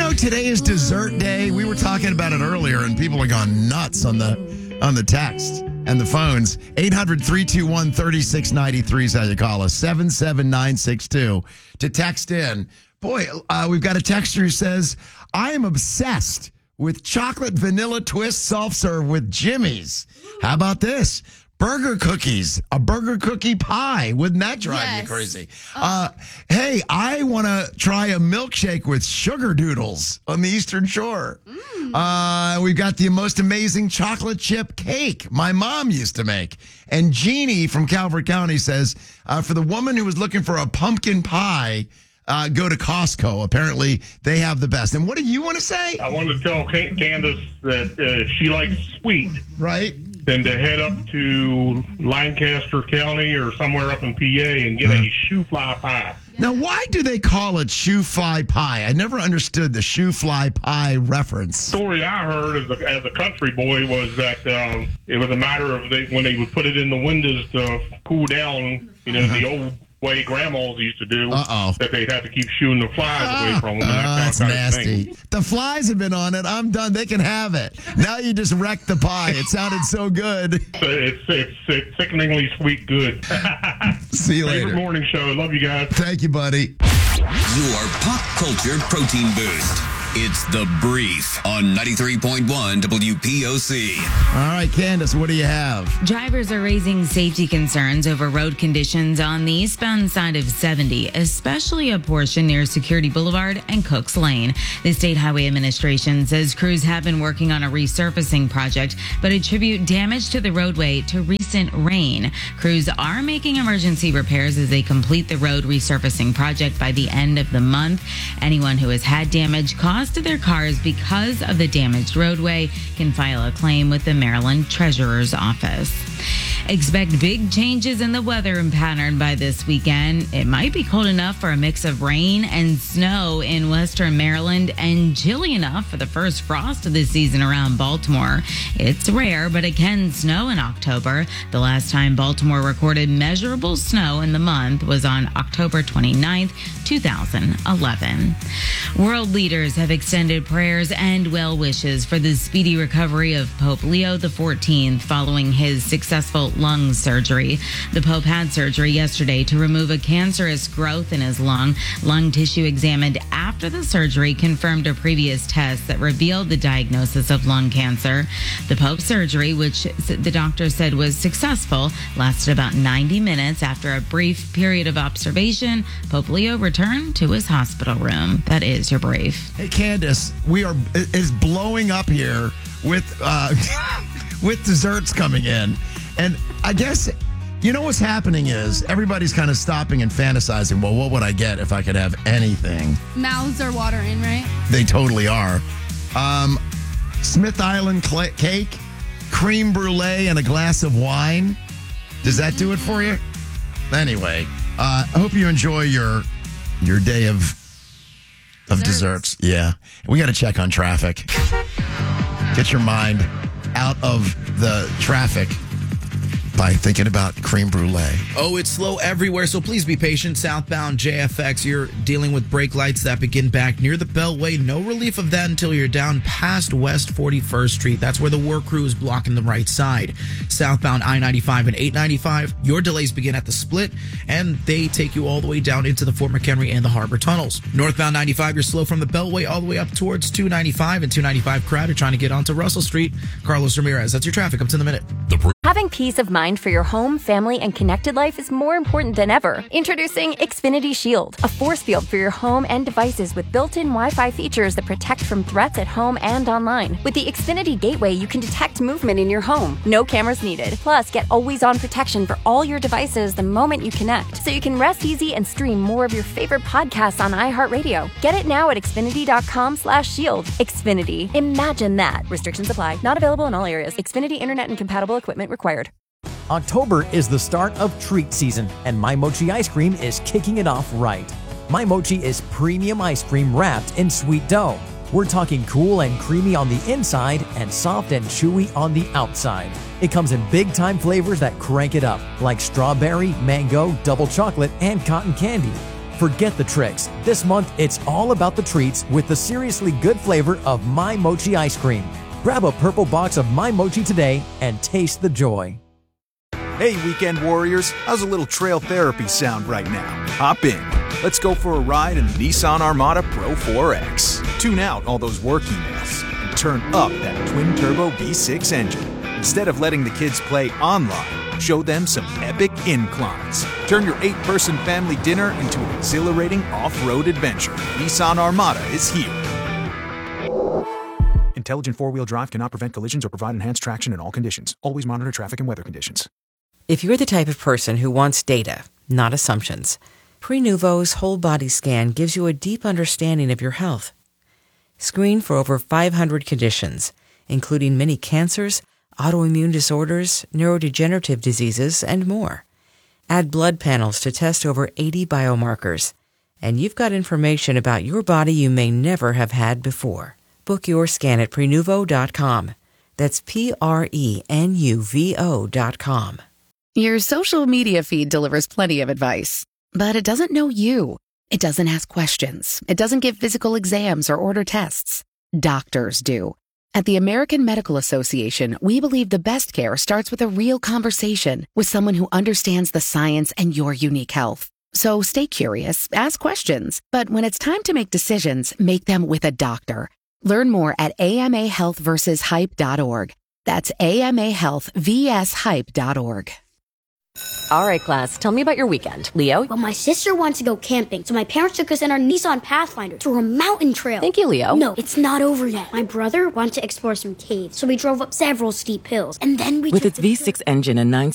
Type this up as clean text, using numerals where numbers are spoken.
know today is dessert day? We were talking about it earlier, and people are gone nuts on the text and the phones. 800-321-3693 is how you call us. 77962 to text in. Boy, we've got a texter who says, I am obsessed with chocolate vanilla twist self-serve with Jimmy's. How about this? Burger cookies, a burger cookie pie. Wouldn't that drive you crazy? Hey, I want to try a milkshake with sugar doodles on the Eastern Shore. We've got the most amazing chocolate chip cake my mom used to make. And Jeannie from Calvert County says, for the woman who was looking for a pumpkin pie, go to Costco. Apparently, they have the best. And what do you want to say? I wanted to tell Candace that she likes sweet. Right. Then to head up to Lancaster County or somewhere up in PA and get a shoe fly pie. Now, why do they call it shoe fly pie? I never understood the shoe fly pie reference. The story I heard as a country boy was that it was a matter of when they would put it in the windows to cool down, the old way grandmas used to do, that they'd have to keep shooing the flies away from them. That's nasty. The flies have been on it. I'm done. They can have it. Now you just wrecked the pie. It sounded so good. It's sickeningly sweet good. See you later. Favorite morning show. Love you guys. Thank you, buddy. Your pop culture protein boost. It's The Brief on 93.1 WPOC. All right, Candace, what do you have? Drivers are raising safety concerns over road conditions on the eastbound side of 70, especially a portion near Security Boulevard and Cooks Lane. The State Highway Administration says crews have been working on a resurfacing project, but attribute damage to the roadway to recent rain. Crews are making emergency repairs as they complete the road resurfacing project by the end of the month. Anyone who has had damage caused to their cars because of the damaged roadway can file a claim with the Maryland Treasurer's Office. Expect big changes in the weather pattern by this weekend. It might be cold enough for a mix of rain and snow in western Maryland and chilly enough for the first frost of the season around Baltimore. It's rare, but it can snow in October. The last time Baltimore recorded measurable snow in the month was on October 29th, 2011. World leaders have extended prayers and well wishes for the speedy recovery of Pope Leo XIV following his successful lung surgery. The Pope had surgery yesterday to remove a cancerous growth in his lung. Lung tissue examined after the surgery confirmed a previous test that revealed the diagnosis of lung cancer. The Pope's surgery, which the doctor said was successful, lasted about 90 minutes. After a brief period of observation, Pope Leo returned to his hospital room. That is your brief. Hey, Candace, it's blowing up here with with desserts coming in. And I guess, what's happening is everybody's kind of stopping and fantasizing, well, what would I get if I could have anything? Mouths are watering, right? They totally are. Smith Island cake, cream brulee, and a glass of wine. Does that do it for you? Anyway, I hope you enjoy your day of desserts. Yeah. We got to check on traffic. Get your mind out of the traffic by thinking about creme brulee. Oh, it's slow everywhere, so please be patient. Southbound JFX, you're dealing with brake lights that begin back near the Beltway. No relief of that until you're down past West 41st Street. That's where the work crew is blocking the right side. Southbound I-95 and 895, your delays begin at the split, and they take you all the way down into the Fort McHenry and the Harbor tunnels. Northbound 95, you're slow from the Beltway all the way up towards 295 and 295 crowded trying to get onto Russell Street. Carlos Ramirez, that's your traffic up to the minute. Having peace of mind for your home, family, and connected life is more important than ever. Introducing Xfinity Shield, a force field for your home and devices with built-in Wi-Fi features that protect from threats at home and online. With the Xfinity Gateway, you can detect movement in your home. No cameras needed. Plus, get always-on protection for all your devices the moment you connect, so you can rest easy and stream more of your favorite podcasts on iHeartRadio. Get it now at Xfinity.com/shield. Xfinity. Imagine that. Restrictions apply. Not available in all areas. Xfinity Internet and compatible equipment required. October is the start of treat season, and My Mochi ice cream is kicking it off right. My Mochi is premium ice cream wrapped in sweet dough. We're talking cool and creamy on the inside and soft and chewy on the outside. It comes in big-time flavors that crank it up, like strawberry, mango, double chocolate, and cotton candy. Forget the tricks. This month, it's all about the treats with the seriously good flavor of My Mochi ice cream. Grab a purple box of My Mochi today and taste the joy. Hey, weekend warriors, how's a little trail therapy sound right now? Hop in. Let's go for a ride in the Nissan Armada Pro 4X. Tune out all those work emails and turn up that twin-turbo V6 engine. Instead of letting the kids play online, show them some epic inclines. Turn your 8-person family dinner into an exhilarating off-road adventure. Nissan Armada is here. Intelligent four-wheel drive cannot prevent collisions or provide enhanced traction in all conditions. Always monitor traffic and weather conditions. If you're the type of person who wants data, not assumptions, Prenuvo's whole body scan gives you a deep understanding of your health. Screen for over 500 conditions, including many cancers, autoimmune disorders, neurodegenerative diseases, and more. Add blood panels to test over 80 biomarkers, and you've got information about your body you may never have had before. Book your scan at Prenuvo.com. That's Prenuvo.com. Your social media feed delivers plenty of advice, but it doesn't know you. It doesn't ask questions. It doesn't give physical exams or order tests. Doctors do. At the American Medical Association, we believe the best care starts with a real conversation with someone who understands the science and your unique health. So stay curious, ask questions, but when it's time to make decisions, make them with a doctor. Learn more at amahealthversushype.org. That's amahealthvshype.org. All right, class, tell me about your weekend. Leo? Well, my sister wanted to go camping, so my parents took us in our Nissan Pathfinder through a mountain trail. Thank you, Leo. No, it's not over yet. My brother wanted to explore some caves, so we drove up several steep hills, and then we With its V6 engine and 9